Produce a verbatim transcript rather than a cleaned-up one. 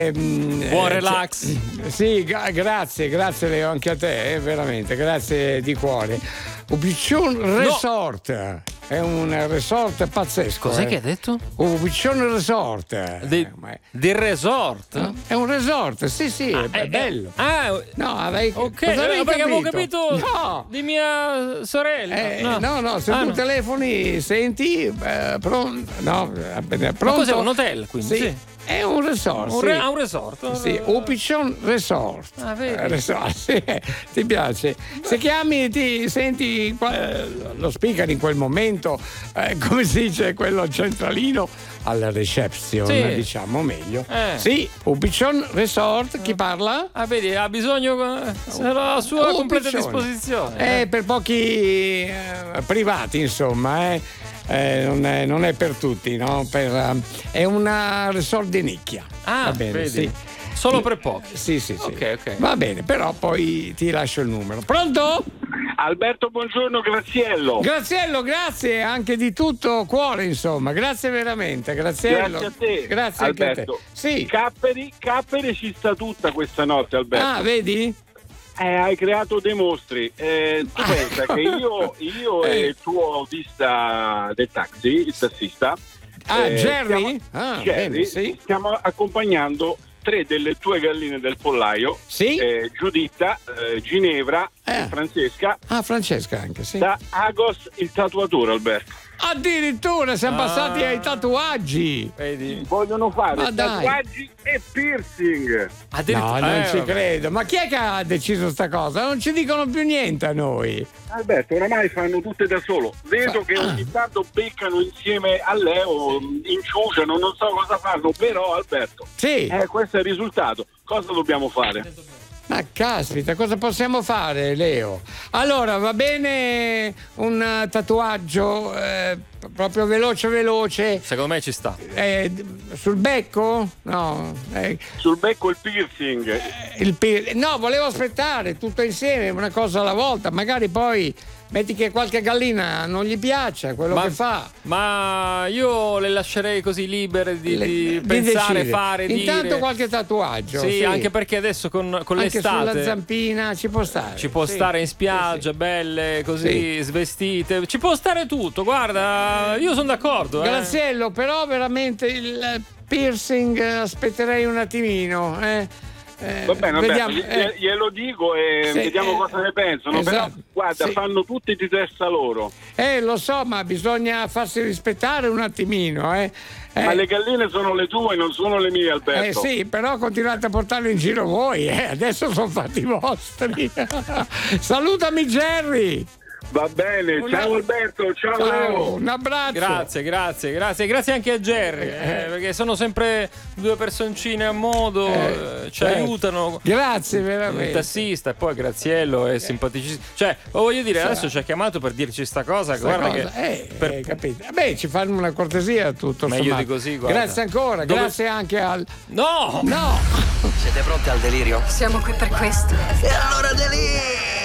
Buon relax. Eh, sì, gra- grazie, grazie Leo, anche a te, eh, veramente, grazie di cuore. Ubiccion Resort. No. È un resort pazzesco. Cos'è eh. che hai detto? Ubiccion Resort. Di, di resort? No? È un resort, sì, sì, ah, è, è eh, bello. Ah, no, avevi, ok, cosa avevi no, perché capito? avevo capito no. di mia sorella. Eh, no. no, no, se ah, tu no. telefoni, senti, eh, pronto, no, pronto. Ma cos'è un hotel, quindi? Sì. Sì. È un resort. Un, sì. re- un resort? Sì, Upiccion Resort. Ah, vedi? Eh, resort, sì. Ti piace? Se chiami, ti senti lo speaker in quel momento, eh, come si dice, quello centralino, alla reception, sì. diciamo meglio. Eh. Sì, Upiccion Resort, chi parla? Ah, vedi, ha bisogno, sarà a sua uh, completa Upiccion. disposizione. Eh, per pochi eh, privati, insomma, eh. Eh, non, è, non è per tutti, no? Per, um, è una resort di nicchia. Ah, va bene, vedi. sì. Solo per pochi. Sì, sì, sì. Ok, ok. Va bene, però poi ti lascio il numero. Pronto? Alberto, buongiorno, Graziello. Graziello, grazie anche di tutto cuore, insomma. Grazie veramente, Graziello. Grazie a te. Grazie Alberto. anche a te. Sì. Capperi, Capperi ci sta tutta questa notte, Alberto. Ah, vedi? Eh, hai creato dei mostri. Eh, tu pensa che io, io e il tuo autista del taxi, il tassista, ah, eh, Jerry? Stiamo, Ah, Jerry bene, sì. stiamo accompagnando tre delle tue galline del pollaio, sì? eh, Giuditta, eh, Ginevra eh. e Francesca. Ah, Francesca anche, sì. Da Agos il tatuatore, Alberto. Addirittura siamo ah. passati ai tatuaggi. Vedi? Vogliono fare Ma tatuaggi dai. e piercing. No, non eh, ci vabbè. credo. Ma chi è che ha deciso sta cosa? Non ci dicono più niente a noi. Alberto, oramai fanno tutte da solo. Vedo che ogni tanto beccano insieme a Leo, inciuciano, non so cosa fanno, però Alberto, sì. eh, questo è il risultato. Cosa dobbiamo fare? Ma caspita, cosa possiamo fare, Leo? Allora, va bene un tatuaggio eh, proprio veloce veloce. Secondo me ci sta. Eh, sul becco? No. Eh, Sul becco il piercing. Eh, il pir- no, volevo aspettare tutto insieme, una cosa alla volta. Magari poi metti che qualche gallina non gli piace quello ma, che fa. Ma io le lascerei così libere di, le, di, di pensare, decidere. fare, Intanto dire. qualche tatuaggio. Sì, sì, anche perché adesso con, con anche l'estate sulla zampina ci può stare. Ci può sì, stare in spiaggia, sì, sì. belle, così, sì. svestite. Ci può stare tutto, guarda, io sono d'accordo. Eh. Graziello, però veramente il piercing aspetterei un attimino, eh. Eh, Va bene, vediamo, Alberto, eh. glielo dico e sì, vediamo eh, cosa ne pensano. esatto, però guarda, sì. fanno tutti di testa loro. Eh, lo so, ma bisogna farsi rispettare un attimino, eh. Eh, Ma le galline sono le tue, non sono le mie, Alberto. Eh sì, però continuate a portarle in giro voi, eh. Adesso sono fatti vostri. Salutami Jerry. Va bene, Una... ciao Alberto, ciao, ciao Leo. un abbraccio. Grazie, grazie, grazie. Grazie anche a Jerry, eh, perché sono sempre due personcine a modo, eh, ci certo. aiutano. Grazie veramente. Il tassista e poi Graziello è simpaticissimo. Cioè, voglio dire, adesso ci ha chiamato per dirci sta cosa, sta guarda cosa. che Eh, per... eh, capite. Beh, ci fanno una cortesia tutto meglio sommato. di così, guarda. Grazie ancora, Dove... grazie anche al No! No! Siete pronti al delirio? Siamo qui per questo. E allora delirio!